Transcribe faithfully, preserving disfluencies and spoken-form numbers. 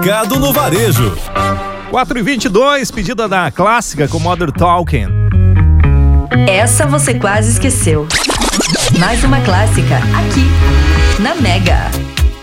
Mercado no Varejo. quatro e vinte e dois, pedida da Clássica com Modern Talking. Essa você quase esqueceu. Mais uma clássica aqui na Mega.